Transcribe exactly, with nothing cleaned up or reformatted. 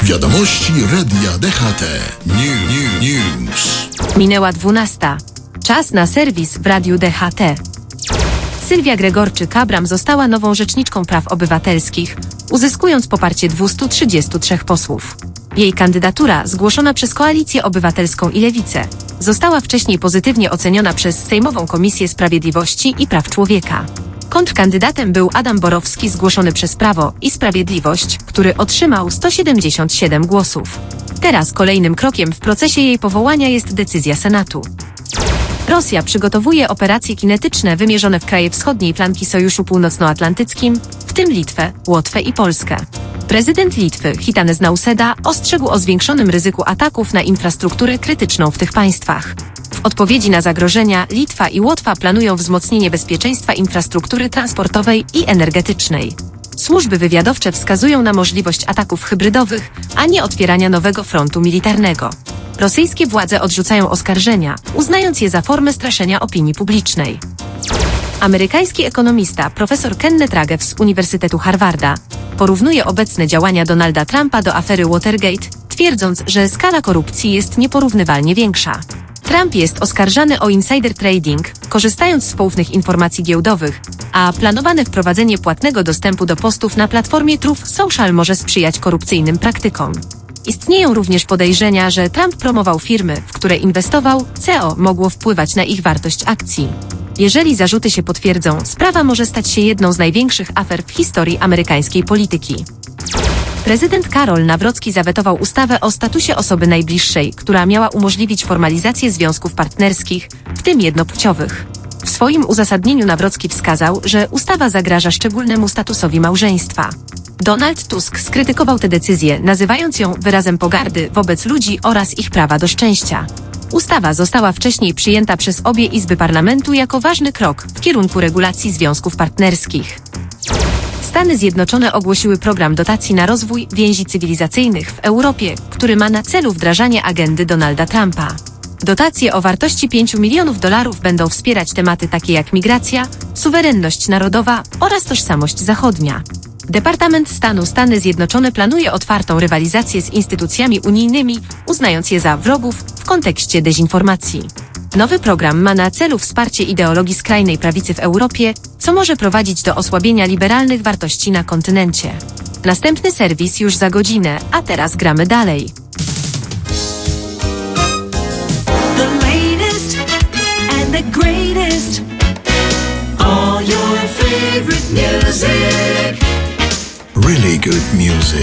Wiadomości Radia D H T. New, new, news. Minęła dwunasta. Czas na serwis w Radiu D H T. Sylwia Gregorczyk-Abram została nową Rzeczniczką Praw Obywatelskich, uzyskując poparcie dwieście trzydzieści trzy posłów. Jej kandydatura, zgłoszona przez Koalicję Obywatelską i Lewicę, została wcześniej pozytywnie oceniona przez Sejmową Komisję Sprawiedliwości i Praw Człowieka. Kontrkandydatem był Adam Borowski, zgłoszony przez Prawo i Sprawiedliwość, który otrzymał sto siedemdziesiąt siedem głosów. Teraz kolejnym krokiem w procesie jej powołania jest decyzja Senatu. Rosja przygotowuje operacje kinetyczne wymierzone w kraje wschodniej flanki Sojuszu Północnoatlantyckim, w tym Litwę, Łotwę i Polskę. Prezydent Litwy, Gitanas Nausėda, ostrzegł o zwiększonym ryzyku ataków na infrastrukturę krytyczną w tych państwach. W odpowiedzi na zagrożenia Litwa i Łotwa planują wzmocnienie bezpieczeństwa infrastruktury transportowej i energetycznej. Służby wywiadowcze wskazują na możliwość ataków hybrydowych, a nie otwierania nowego frontu militarnego. Rosyjskie władze odrzucają oskarżenia, uznając je za formę straszenia opinii publicznej. Amerykański ekonomista profesor Kenneth Ragev z Uniwersytetu Harvarda porównuje obecne działania Donalda Trumpa do afery Watergate, twierdząc, że skala korupcji jest nieporównywalnie większa. Trump jest oskarżany o insider trading, korzystając z poufnych informacji giełdowych, a planowane wprowadzenie płatnego dostępu do postów na platformie Truth Social może sprzyjać korupcyjnym praktykom. Istnieją również podejrzenia, że Trump promował firmy, w które inwestował, co mogło wpływać na ich wartość akcji. Jeżeli zarzuty się potwierdzą, sprawa może stać się jedną z największych afer w historii amerykańskiej polityki. Prezydent Karol Nawrocki zawetował ustawę o statusie osoby najbliższej, która miała umożliwić formalizację związków partnerskich, w tym jednopłciowych. W swoim uzasadnieniu Nawrocki wskazał, że ustawa zagraża szczególnemu statusowi małżeństwa. Donald Tusk skrytykował tę decyzję, nazywając ją wyrazem pogardy wobec ludzi oraz ich prawa do szczęścia. Ustawa została wcześniej przyjęta przez obie izby parlamentu jako ważny krok w kierunku regulacji związków partnerskich. Stany Zjednoczone ogłosiły program dotacji na rozwój więzi cywilizacyjnych w Europie, który ma na celu wdrażanie agendy Donalda Trumpa. Dotacje o wartości pięciu milionów dolarów będą wspierać tematy takie jak migracja, suwerenność narodowa oraz tożsamość zachodnia. Departament Stanu Stany Zjednoczone planuje otwartą rywalizację z instytucjami unijnymi, uznając je za wrogów w kontekście dezinformacji. Nowy program ma na celu wsparcie ideologii skrajnej prawicy w Europie, co może prowadzić do osłabienia liberalnych wartości na kontynencie. Następny serwis już za godzinę, a teraz gramy dalej. The latest and the greatest. All your favorite music. Really good music.